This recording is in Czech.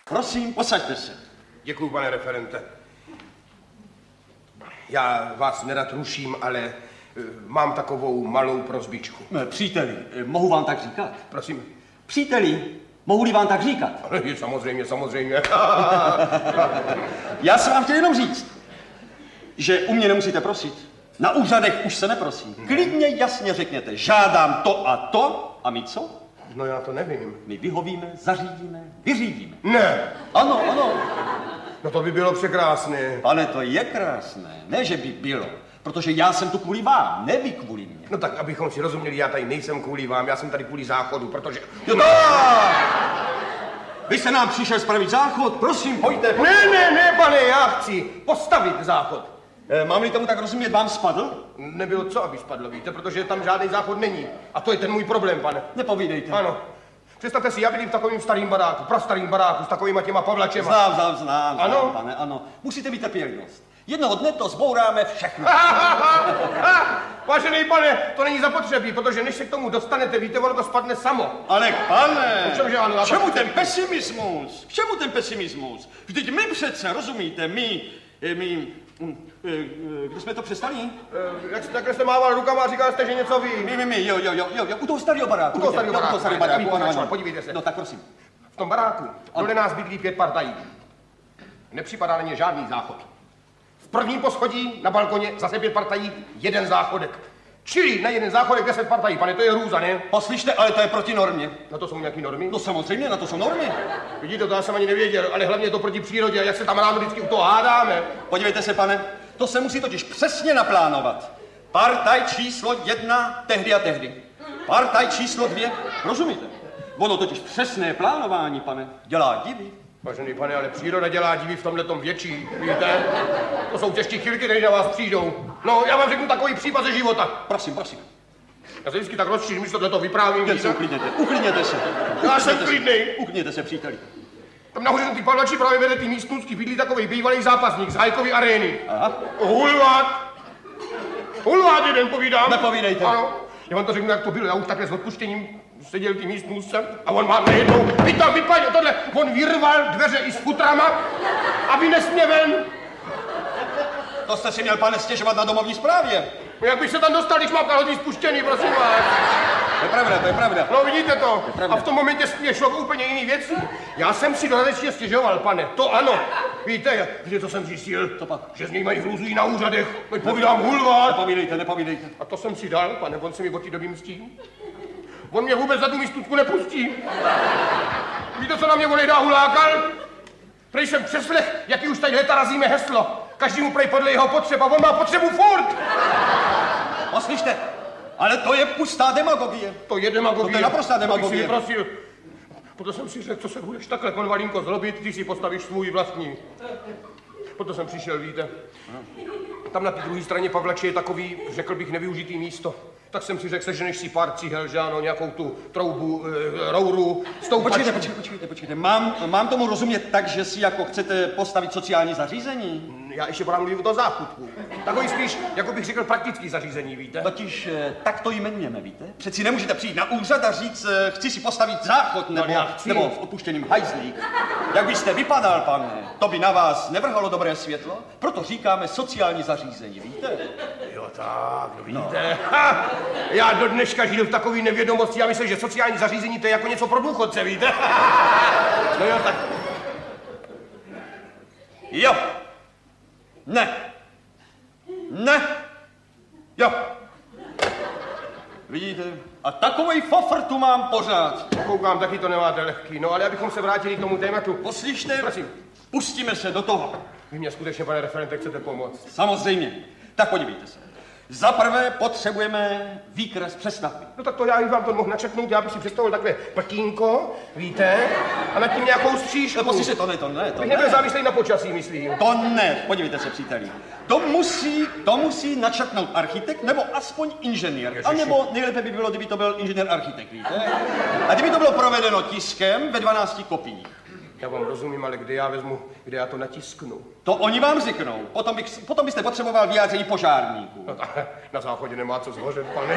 Prosím, posaďte se. Děkuju, pane referente. Já vás nerad ruším, ale mám takovou malou prosbičku. Příteli, mohu vám tak říkat? Prosím. Příteli, mohu-li vám tak říkat? Samozřejmě. Já jsem vám chtěl jenom říct, že u mě nemusíte prosit. Na úřadech už se neprosí. Klidně jasně řekněte, žádám to a my co? No já to nevím. My vyhovíme, zařídíme, vyřídíme. Ne. Ano. No to by bylo překrásné. Pane, to je krásné. Ne, že by bylo. Protože já jsem tu kvůli vám, ne vy kvůli mně. No tak, abychom si rozuměli, já tady nejsem kvůli vám, já jsem tady kvůli záchodu, protože... No! Vy jste nám přišel spravit záchod, prosím, pojďte. Ne, pane, já chci postavit záchod. Mám-li tomu tak rozumět, vám spadl? Nebylo co, aby spadlo, víte, protože tam žádný záchod není. A to je ten můj problém, pane. Nepovídejte. Ano. Představte si, já bydlím v takovým starým baráku, prastarým baráku, s takovýma těma Pavlačema. Znám, ano? Pane, ano. Musíte mít trpělivost. Jednoho dne to zbouráme všechno. Vážený pane, to není zapotřebí, protože než se k tomu dostanete, víte, ono to spadne samo. Ale pane, k čemu ten pesimismus? K čemu ten pesimismus? Vždyť my přece, rozumíte, my, kdo jsme to přestali? Takhle jste mával rukama a říkal jste, že něco ví. Jo, u toho starého baráku. U toho starého baráku, ano. Podívejte se. No tak prosím. V tom baráku dole nás bydlí 5 partají. Nepřipadá na ně žádný záchod. V prvním poschodí na balkoně zase 5 partají, jeden záchodek. Čili na jeden záchodek 10 partají, pane, to je hrůza, ne? Poslyšte, ale to je proti normě. Na to jsou nějaký normy? No samozřejmě, na to jsou normy. Vidíte, to já jsem ani nevěděl, ale hlavně je to proti přírodě a jak se tam ráno vždycky u toho hádáme. Podívejte se, pane, to se musí totiž přesně naplánovat. Partaj číslo 1 tehdy a tehdy. Partaj číslo 2, rozumíte? Ono totiž přesné plánování, pane, dělá divy. Vážený pane, ale příroda dělá divy v tomhletom větší, víte? To jsou těžké chvilky, než na vás přijdou. No, já vám řeknu takový případ ze života. Prosím. Já se vždycky tak rozčířím, když tohleto vyprávím. Uklidněte se. Já jsem klidnej. Uklidněte se, příteli. Tam nahoře ty Pavlači právě vede ty místnostky, bydlí takový bývalý zápasník z Hajkovy arény. Aha. Hulvát jeden povídám. Nepovídejte. Ano. Já vám to řeknu, jak to bylo. Já už takhle s odpuštěním seděl ty místnostce a on má najednou, vy tam vypadl tohle, on vyrval dveře i s futrama a vynes mě ven. To jste si měl, pane, stěžovat na domovní správě. Jak bych se tam dostal, když mám kalhoty spuštěný, prosím vás. To je pravda. No vidíte to. A v tom momentě mě šlo úplně jiný věci. Já jsem si dodatečně stěžoval, pane. To ano. Víte, co jsem zjistil? To pak. Že z něj mají hrůzu i na úřadech. Povídám hulvát. Nepovídejte. A to jsem si dal, pane, on se mi od té doby mstí. On mě vůbec za tu místnutku nepustí. Víte, co na mě on dá hulákal? Prej jsem přeslech, jaký už tady leta razíme heslo. Každý mu prej podle jeho potřeba, on má potřebu furt. Poslyšte, ale to je pustá demagogie. To je demagogie. To je naprostá demagogie. To bych si vyprosil. Proto jsem si řekl, co se budeš takhle, konvalínko, zlobit, ty si postavíš svůj vlastní. Proto jsem přišel, víte. Tam na té druhé straně Pavlače je takový, řekl bych, nevyužitý místo. Tak jsem si řekl, seženeš si pár cihel, že ano, nějakou tu troubu, rouru, stoupačku. Počkejte. Mám tomu rozumět tak, že si jako chcete postavit sociální zařízení? Já ještě pořád mluvím o toho záchutku. Takový spíš, jako bych řekl, praktický zařízení, víte? Totiž tak to jmenujeme, víte? Přeci nemůžete přijít na úřad a říct, chci si postavit záchod, nebo v odpuštěným hajzlík. Jak byste vypadal, pane, to by na vás nevrhalo dobré světlo, proto říkáme sociální zařízení, víte? Jo, tak, no víte. No. Já do dneška žiju v takové nevědomosti, já myslím, že sociální zařízení to je jako něco pro důchodce, víte? No jo, tak. Jo. Ne. Jo. Vidíte? A takovej fofr tu mám pořád. Koukám, taky to nemáte lehký. No, ale abychom se vrátili k tomu tématu. Poslyšte, prosím. Pustíme se do toho. Vy mě skutečně, pane referente, chcete pomoct? Samozřejmě. Tak podívejte se. Za prvé potřebujeme výkres přestavby. No tak to já bych vám to mohl načetnout, já bych si představil takové pltínko, víte, a nad tím nějakou střížku. Poslyšte, to ne. Bych nebyl závislý na počasí, myslím. To ne, podívejte se, příteli. To musí načetnout architekt, nebo aspoň inženýr. A nebo nejlépe by bylo, kdyby to byl inženýr-architekt, víte? A kdyby to bylo provedeno tiskem ve 12 kopiích. Já vám rozumím, ale kde já to natisknu? To oni vám řeknou. Potom byste potřeboval vyjádření požárníků. No, na záchodě nemá co zhořet, pane.